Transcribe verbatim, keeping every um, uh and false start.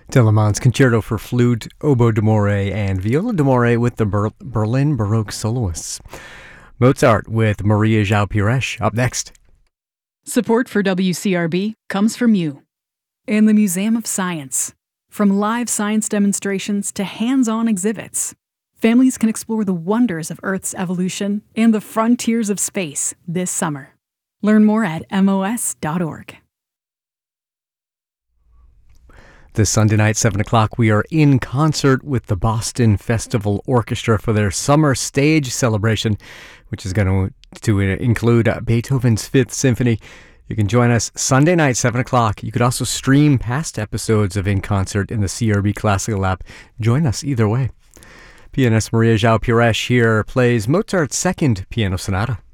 Telemann's Concerto for Flute, Oboe d'Amore, and Viola d'Amore with the Ber- Berlin Baroque Soloists. Mozart with Maria João Pires up next. Support for W C R B comes from you and the Museum of Science. From live science demonstrations to hands-on exhibits, families can explore the wonders of Earth's evolution and the frontiers of space this summer. Learn more at M O S dot org. This Sunday night, seven o'clock, we are in concert with the Boston Festival Orchestra for their summer stage celebration, which is going to, to include Beethoven's Fifth Symphony. You can join us Sunday night, seven o'clock. You could also stream past episodes of In Concert in the C R B Classical app. Join us either way. Pianist Maria João Pires here plays Mozart's second piano sonata.